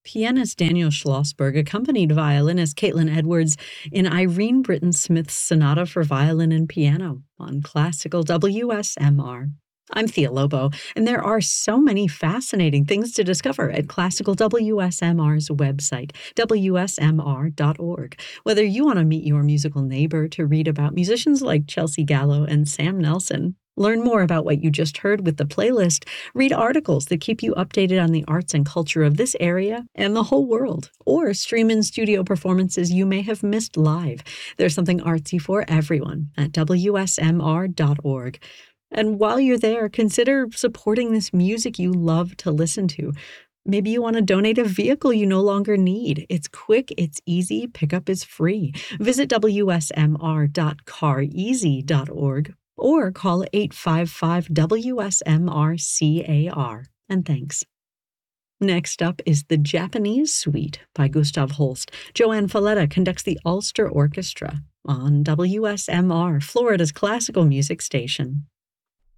Pianist Daniel Schlossberg accompanied violinist Caitlin Edwards in Irene Britton Smith's Sonata for Violin and Piano on classical WSMR. I'm Thea Lobo, and there are so many fascinating things to discover at classical WSMR's website, WSMR.org. Whether you want to meet your musical neighbor to read about musicians like Chelsea Gallo and Sam Nelson, learn more about what you just heard with the playlist, read articles that keep you updated on the arts and culture of this area and the whole world, or stream in studio performances you may have missed live. There's something artsy for everyone at WSMR.org. And while you're there, consider supporting this music you love to listen to. Maybe you want to donate a vehicle you no longer need. It's quick, it's easy, pickup is free. Visit WSMR.careasy.org or call 855-WSMR-CAR. And thanks. Next up is The Japanese Suite by Gustav Holst. Joanne Falletta conducts the Ulster Orchestra on WSMR, Florida's classical music station.